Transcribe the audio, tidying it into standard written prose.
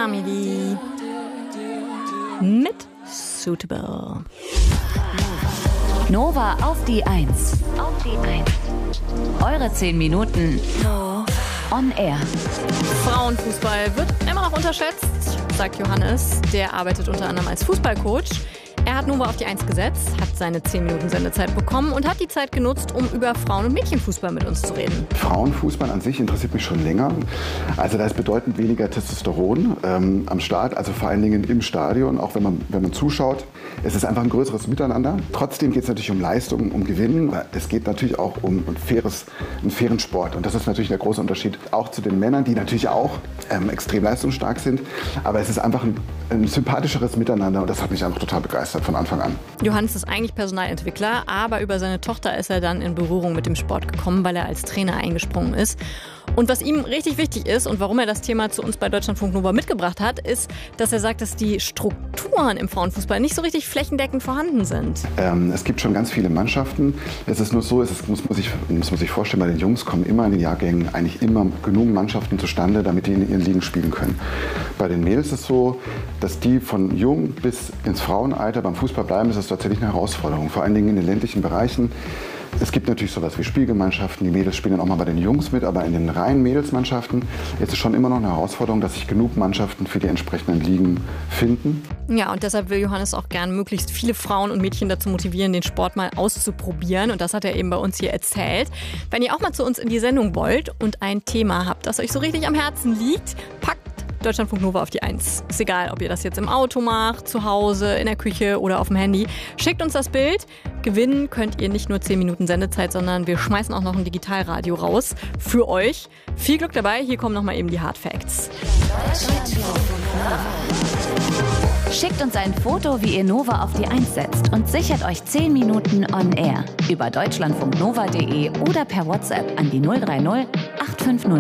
Family mit Suitable. Nova auf die 1. Eure 10 Minuten on air. Frauenfußball wird immer noch unterschätzt, sagt Johannes. Der arbeitet unter anderem als Fußballcoach. Er hat Nova auf die 1 gesetzt, hat seine 10 Minuten Sendezeit bekommen und hat die Zeit genutzt, um über Frauen- und Mädchenfußball mit uns zu reden. Frauenfußball an sich interessiert mich schon länger. Also da ist bedeutend weniger Testosteron am Start, also vor allen Dingen im Stadion, auch wenn man zuschaut. Es ist einfach ein größeres Miteinander. Trotzdem geht es natürlich um Leistung, um Gewinnen. Es geht natürlich auch um einen fairen Sport. Und das ist natürlich der große Unterschied auch zu den Männern, die natürlich auch extrem leistungsstark sind. Aber es ist einfach ein sympathischeres Miteinander und das hat mich einfach total begeistert von Anfang an. Johannes ist eigentlich Personalentwickler, aber über seine Tochter ist er dann in Berührung mit dem Sport gekommen, weil er als Trainer eingesprungen ist. Und was ihm richtig wichtig ist und warum er das Thema zu uns bei Deutschlandfunk Nova mitgebracht hat, ist, dass er sagt, dass die Strukturen im Frauenfußball nicht so richtig flächendeckend vorhanden sind. Es gibt schon ganz viele Mannschaften. Es ist nur so, muss man sich vorstellen, bei den Jungs kommen immer in den Jahrgängen eigentlich immer genug Mannschaften zustande, damit die in ihren Ligen spielen können. Bei den Mädels ist es so, dass die von jung bis ins Frauenalter beim Fußball bleiben, ist das tatsächlich eine Herausforderung. Vor allen Dingen in den ländlichen Bereichen. Es gibt natürlich sowas wie Spielgemeinschaften, die Mädels spielen dann auch mal bei den Jungs mit, aber in den reinen Mädelsmannschaften ist es schon immer noch eine Herausforderung, dass sich genug Mannschaften für die entsprechenden Ligen finden. Ja, und deshalb will Johannes auch gern möglichst viele Frauen und Mädchen dazu motivieren, den Sport mal auszuprobieren. Und das hat er eben bei uns hier erzählt. Wenn ihr auch mal zu uns in die Sendung wollt und ein Thema habt, das euch so richtig am Herzen liegt, packt Deutschlandfunk Nova auf die 1. Ist egal, ob ihr das jetzt im Auto macht, zu Hause, in der Küche oder auf dem Handy. Schickt uns das Bild. Gewinnen könnt ihr nicht nur 10 Minuten Sendezeit, sondern wir schmeißen auch noch ein Digitalradio raus für euch. Viel Glück dabei. Hier kommen nochmal eben die Hard Facts. Schickt uns ein Foto, wie ihr Nova auf die 1 setzt und sichert euch 10 Minuten on air über deutschlandfunknova.de oder per WhatsApp an die 030 850